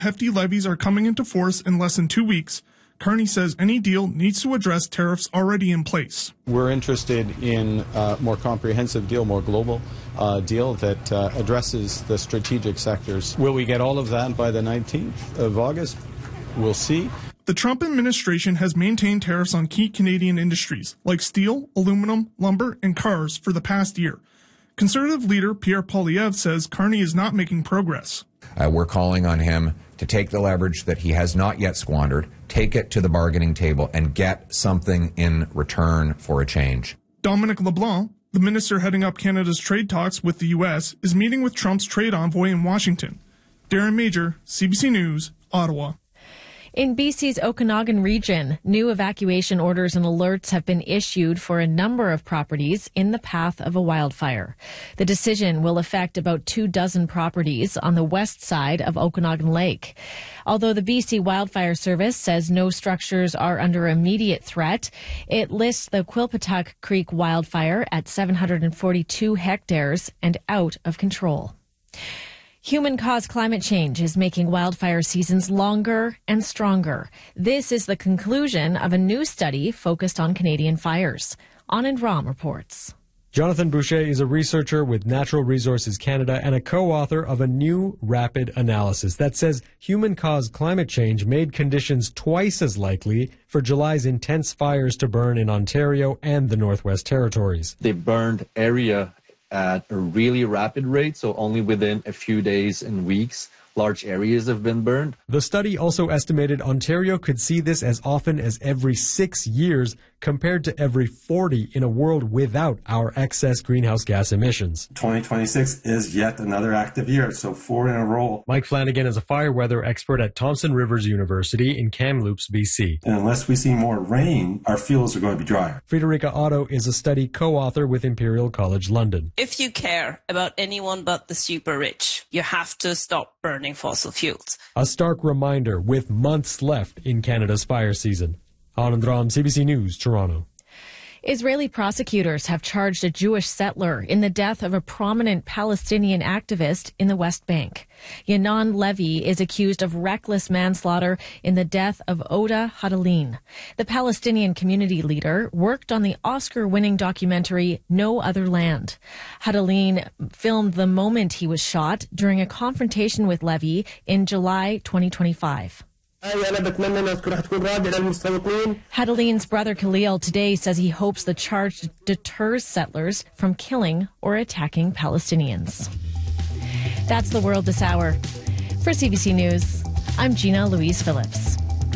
Hefty levies are coming into force in less than 2 weeks. Carney says any deal needs to address tariffs already in place. We're interested in a more comprehensive deal, more global deal that addresses the strategic sectors. Will we get all of that by the 19th of August? We'll see. The Trump administration has maintained tariffs on key Canadian industries like steel, aluminum, lumber, and cars for the past year. Conservative leader Pierre Poilievre says Carney is not making progress. We're calling on him to take the leverage that he has not yet squandered, take it to the bargaining table, and get something in return for a change. Dominic LeBlanc, the minister heading up Canada's trade talks with the U.S., is meeting with Trump's trade envoy in Washington. Darren Major, CBC News, Ottawa. In BC's Okanagan region, new evacuation orders and alerts have been issued for a number of properties in the path of a wildfire. The decision will affect about 24 properties on the west side of Okanagan Lake. Although the BC Wildfire Service says no structures are under immediate threat, it lists the Quilpatuck Creek wildfire at 742 hectares and out of control. Human-caused climate change is making wildfire seasons longer and stronger. This is the conclusion of a new study focused on Canadian fires. Anand Ram reports. Jonathan Boucher is a researcher with Natural Resources Canada and a co-author of a new rapid analysis that says human-caused climate change made conditions twice as likely for July's intense fires to burn in Ontario and the Northwest Territories. They burned area at a really rapid rate, so only within a few days and weeks, large areas have been burned. The study also estimated Ontario could see this as often as every 6 years, compared to every 40 in a world without our excess greenhouse gas emissions. 2026 is yet another active year, so 4 in a row. Mike Flanagan is a fire weather expert at Thompson Rivers University in Kamloops, BC. And unless we see more rain, our fields are going to be drier. Friederike Otto is a study co-author with Imperial College London. If you care about anyone but the super rich, you have to stop burning fossil fuels. A stark reminder with months left in Canada's fire season. Anand Ram, CBC News, Toronto. Israeli prosecutors have charged a Jewish settler in the death of a prominent Palestinian activist in the West Bank. Yanon Levy is accused of reckless manslaughter in the death of Oda Hadalin. The Palestinian community leader worked on the Oscar-winning documentary No Other Land. Hadalin filmed the moment he was shot during a confrontation with Levy in July 2025. Hadalin's brother Khalil today says he hopes the charge deters settlers from killing or attacking Palestinians. That's the world this hour. For CBC News, I'm Gina Louise Phillips.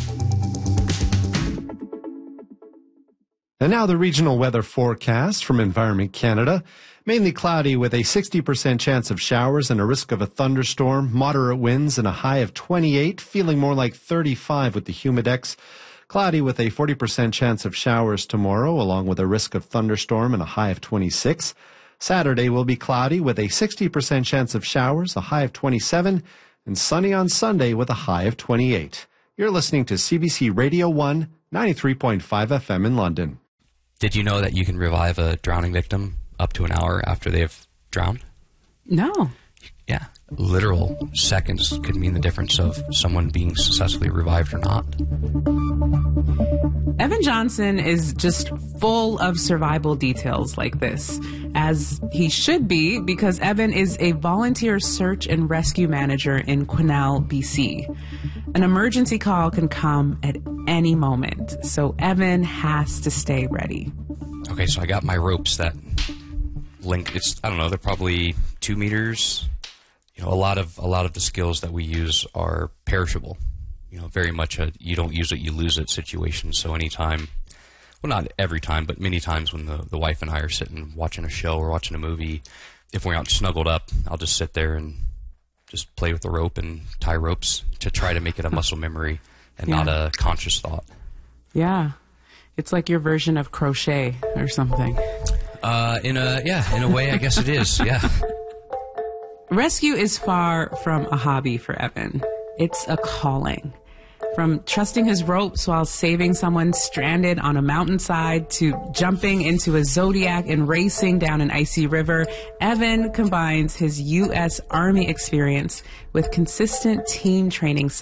And now the regional weather forecast from Environment Canada. Mainly cloudy with a 60% chance of showers and a risk of a thunderstorm, moderate winds and a high of 28, feeling more like 35 with the humidex. Cloudy with a 40% chance of showers tomorrow, along with a risk of thunderstorm and a high of 26. Saturday will be cloudy with a 60% chance of showers, a high of 27, and sunny on Sunday with a high of 28. You're listening to CBC Radio 1, 93.5 FM in London. Did you know that you can revive a drowning victim up to an hour after they've drowned? No. Yeah. Literal seconds could mean the difference of someone being successfully revived or not. Evan Johnson is just full of survival details like this, as he should be, because Evan is a volunteer search and rescue manager in Quesnel, BC. An emergency call can come at any moment, so Evan has to stay ready. Okay, so I got my ropes that link. They're probably 2 meters. You know, a lot of the skills that we use are perishable. You know, very much a you don't use it, you lose it situation. So anytime, well, not every time, but many times when the wife and I are sitting watching a show or watching a movie, if we're not snuggled up, I'll just sit there and just play with the rope and tie ropes to try to make it a muscle memory and not a conscious thought. Yeah. It's like your version of crochet or something. In a way, I guess it is, yeah. Rescue is far from a hobby for Evan. It's a calling. From trusting his ropes while saving someone stranded on a mountainside to jumping into a Zodiac and racing down an icy river, Evan combines his U.S. Army experience with consistent team training